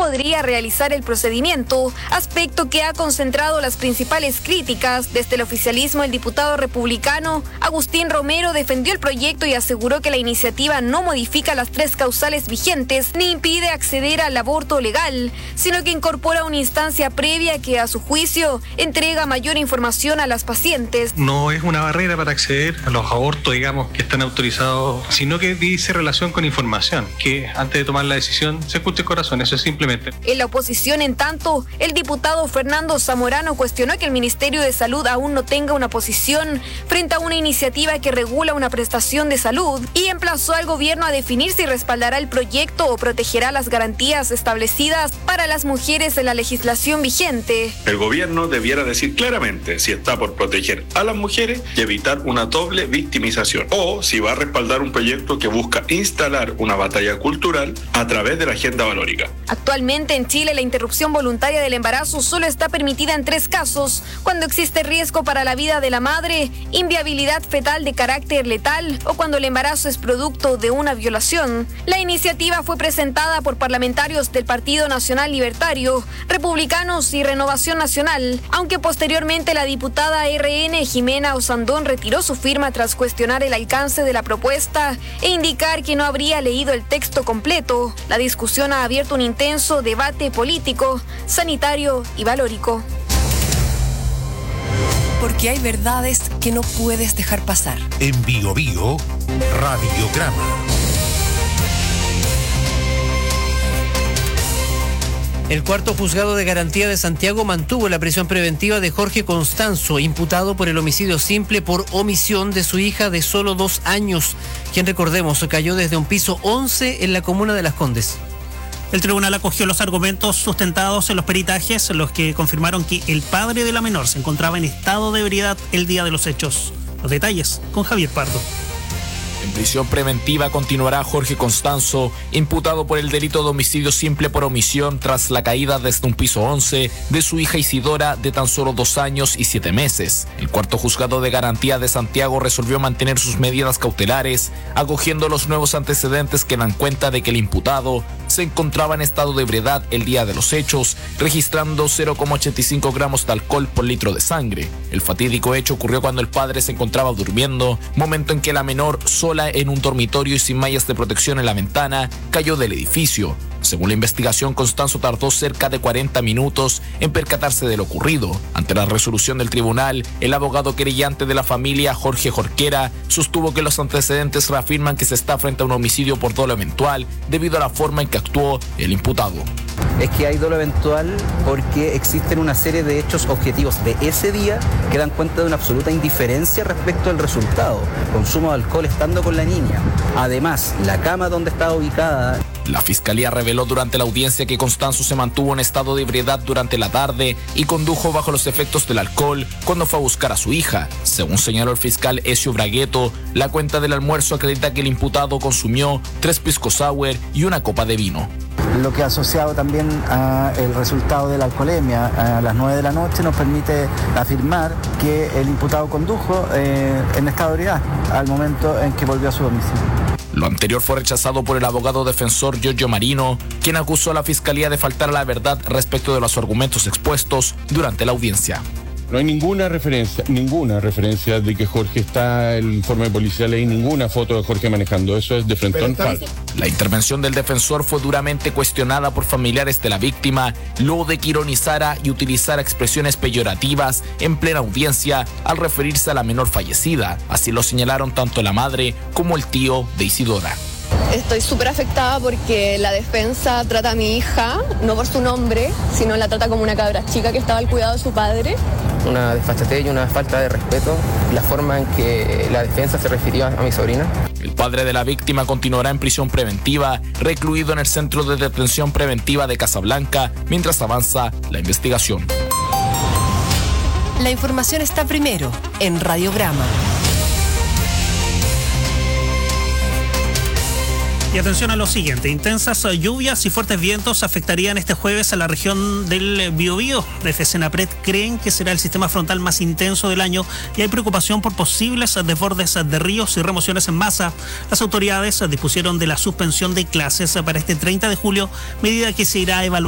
podría realizar el procedimiento, aspecto que ha concentrado las principales críticas. Desde el oficialismo, el diputado republicano Agustín Romero defendió el proyecto y aseguró que la iniciativa no modifica las 3 causales vigentes ni impide acceder al aborto legal, sino que incorpora una instancia previa que, a su juicio, entrega mayor información a las pacientes. No es una barrera para acceder a los abortos, digamos, que están autorizados, sino que dice relación con información, que antes de tomar la decisión se escuche el corazón, eso es simplemente. En la oposición, en tanto, el diputado Fernando Zamorano cuestionó que el Ministerio de Salud aún no tenga una posición frente a una iniciativa que regula una prestación de salud y emplazó al gobierno a definir si respaldará el proyecto o protegerá las garantías establecidas para las mujeres en la legislación vigente. El gobierno debiera decir claramente si está por proteger a las mujeres y evitar una doble victimización, o si va a respaldar un proyecto que busca instalar una batalla cultural a través de la agenda valórica. Actualmente en Chile la interrupción voluntaria del embarazo solo está permitida en 3 casos: cuando existe riesgo para la vida de la madre, inviabilidad fetal de carácter letal o cuando el embarazo es producto de una violación. La iniciativa fue presentada por parlamentarios del Partido Nacional Libertario, Republicanos y Renovación Nacional, aunque posteriormente la diputada RN Jimena Osandón retiró su firma tras cuestionar el alcance de la propuesta e indicar que no habría leído el texto completo. La discusión ha abierto un intenso debate político, sanitario y valórico. Porque hay verdades que no puedes dejar pasar. En Bio Bio, Radiograma. El cuarto juzgado de garantía de Santiago mantuvo la prisión preventiva de Jorge Constanzo, imputado por el homicidio simple por omisión de su hija de solo 2 años, quien, recordemos, cayó desde un piso 11 en la comuna de Las Condes. El tribunal acogió los argumentos sustentados en los peritajes, los que confirmaron que el padre de la menor se encontraba en estado de ebriedad el día de los hechos. Los detalles con Javier Pardo. En prisión preventiva continuará Jorge Constanzo, imputado por el delito de homicidio simple por omisión tras la caída desde un piso 11 de su hija Isidora de tan solo 2 años y 7 meses. El cuarto juzgado de garantía de Santiago resolvió mantener sus medidas cautelares, acogiendo los nuevos antecedentes que dan cuenta de que el imputado se encontraba en estado de ebriedad el día de los hechos, registrando 0,85 gramos de alcohol por litro de sangre. El fatídico hecho ocurrió cuando el padre se encontraba durmiendo, momento en que la menor, sola en un dormitorio y sin mallas de protección en la ventana, cayó del edificio. Según la investigación, Constanzo tardó cerca de 40 minutos en percatarse de lo ocurrido. Ante la resolución del tribunal, el abogado querellante de la familia, Jorge Jorquera, sostuvo que los antecedentes reafirman que se está frente a un homicidio por dolo eventual debido a la forma en que actuó el imputado. Es que hay dolo eventual porque existen una serie de hechos objetivos de ese día que dan cuenta de una absoluta indiferencia respecto al resultado. Consumo de alcohol estando con la niña. Además, la cama donde estaba ubicada. La fiscalía reveló durante la audiencia que Constanzo se mantuvo en estado de ebriedad durante la tarde y condujo bajo los efectos del alcohol cuando fue a buscar a su hija. Según señaló el fiscal Ezio Bragueto, la cuenta del almuerzo acredita que el imputado consumió 3 pisco sour y una copa de vino. Lo que asociado también al resultado de la alcoholemia a las 9 de la noche nos permite afirmar que el imputado condujo en estado de ebriedad al momento en que volvió a su domicilio. Lo anterior fue rechazado por el abogado defensor Giorgio Marino, quien acusó a la fiscalía de faltar a la verdad respecto de los argumentos expuestos durante la audiencia. No hay ninguna referencia de que Jorge está en el informe policial, hay ninguna foto de Jorge manejando, eso es de frentón falso. La intervención del defensor fue duramente cuestionada por familiares de la víctima, luego de que ironizara y utilizara expresiones peyorativas en plena audiencia al referirse a la menor fallecida. Así lo señalaron tanto la madre como el tío de Isidora. Estoy súper afectada porque la defensa trata a mi hija, no por su nombre, sino la trata como una cabra chica que estaba al cuidado de su padre. Una desfachatez y una falta de respeto, la forma en que la defensa se refirió a mi sobrina. El padre de la víctima continuará en prisión preventiva, recluido en el Centro de Detención Preventiva de Casablanca, mientras avanza la investigación. La información está primero en Radiograma. Y atención a lo siguiente, intensas lluvias y fuertes vientos afectarían este jueves a la región del Biobío. Desde Senapred creen que será el sistema frontal más intenso del año y hay preocupación por posibles desbordes de ríos y remociones en masa. Las autoridades dispusieron de la suspensión de clases para este 30 de julio, medida que se irá evaluando